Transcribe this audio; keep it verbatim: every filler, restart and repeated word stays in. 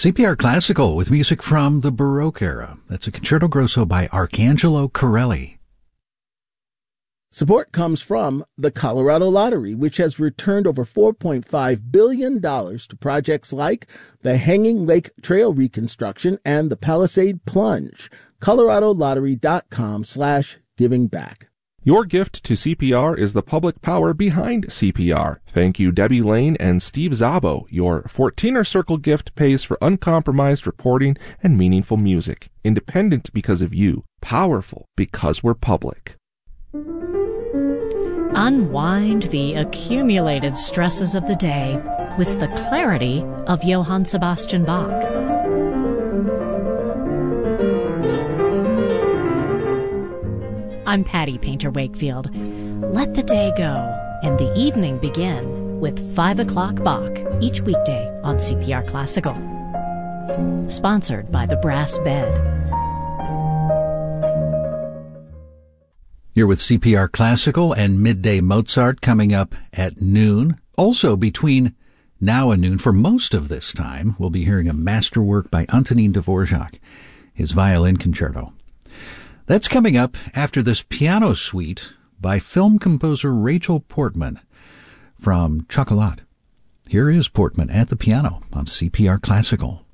C P R Classical with music from the Baroque era. That's a Concerto Grosso by Arcangelo Corelli. Support comes from the Colorado Lottery, which has returned over four point five billion dollars to projects like the Hanging Lake Trail reconstruction and the Palisade Plunge. coloradolottery.com slash giving back. Your gift to C P R is the public power behind C P R. Thank you, Debbie Lane and Steve Zabo. Your fourteener Circle gift pays for uncompromised reporting and meaningful music. Independent because of you. Powerful because we're public. Unwind the accumulated stresses of the day with the clarity of Johann Sebastian Bach. I'm Patty Painter Wakefield. Let the day go and the evening begin with five o'clock Bach each weekday on C P R Classical. Sponsored by the Brass Bed. You're with C P R Classical and Midday Mozart coming up at noon. Also between now and noon, for most of this time, we'll be hearing a masterwork by Antonin Dvorak, his violin concerto. That's coming up after this piano suite by film composer Rachel Portman from Chocolat. Here is Portman at the piano on C P R Classical.